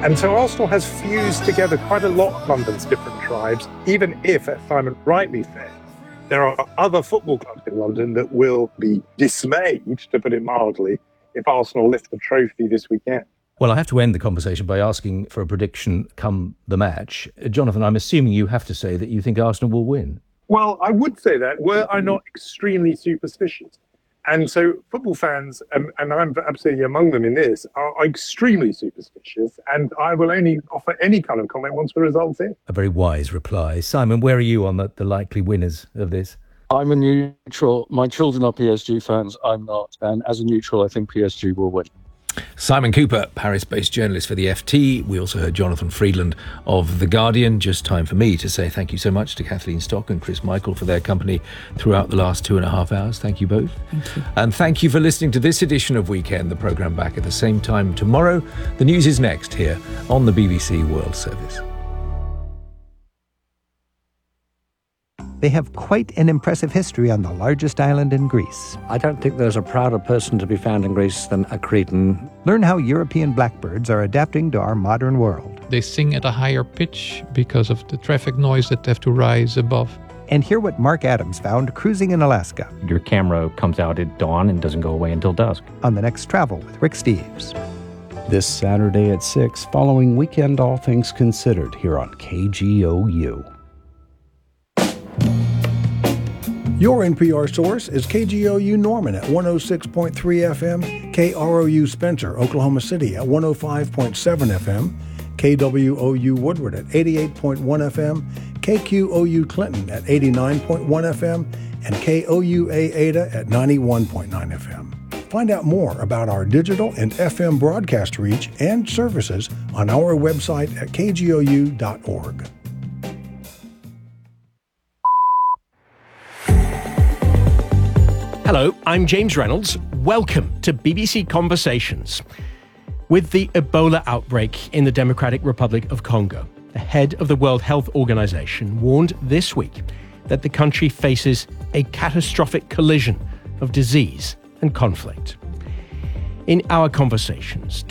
And so Arsenal has fused together quite a lot of London's different tribes, even if, as Simon rightly said, there are other football clubs in London that will be dismayed, to put it mildly, if Arsenal lift the trophy this weekend. Well, I have to end the conversation by asking for a prediction come the match. Jonathan, I'm assuming you have to say that you think Arsenal will win. Well, I would say that were I not extremely superstitious. And so football fans, and I'm absolutely among them in this, are extremely superstitious, and I will only offer any kind of comment once the result's in. A very wise reply. Simon, where are you on the likely winners of this? I'm a neutral. My children are PSG fans. I'm not. And as a neutral, I think PSG will win. Simon Cooper, Paris-based journalist for the FT. We also heard Jonathan Freedland of The Guardian. Just time for me to say thank you so much to Kathleen Stock and Chris Michael for their company throughout the last 2.5 hours. Thank you both. Thank you. And thank you for listening to this edition of Weekend, the programme back at the same time tomorrow. The news is next here on the BBC World Service. They have quite an impressive history on the largest island in Greece. I don't think there's a prouder person to be found in Greece than a Cretan. Learn how European blackbirds are adapting to our modern world. They sing at a higher pitch because of the traffic noise that they have to rise above. And hear what Mark Adams found cruising in Alaska. Your camera comes out at dawn and doesn't go away until dusk. On The Next Travel with Rick Steves. This Saturday at 6, following Weekend All Things Considered here on KGOU. Your NPR source is KGOU Norman at 106.3 FM, KROU Spencer, Oklahoma City at 105.7 FM, KWOU Woodward at 88.1 FM, KQOU Clinton at 89.1 FM, and KOUA Ada at 91.9 FM. Find out more about our digital and FM broadcast reach and services on our website at kgou.org. Hello, I'm James Reynolds. Welcome to BBC Conversations. With the Ebola outbreak in the Democratic Republic of Congo, the head of the World Health Organization warned this week that the country faces a catastrophic collision of disease and conflict. In our conversations,